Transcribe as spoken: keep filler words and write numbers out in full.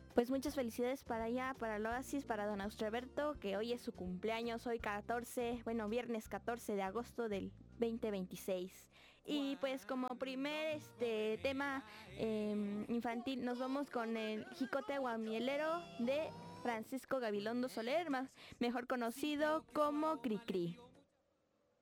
Pues muchas felicidades para allá, para el Oasis, para don Austreberto, que hoy es su cumpleaños, hoy catorce, bueno, viernes catorce de agosto del veinte veintiséis. Y pues como primer este tema eh, infantil nos vamos con el Jicote Aguamielero de Francisco Gabilondo Soler, más, mejor conocido como Cricri.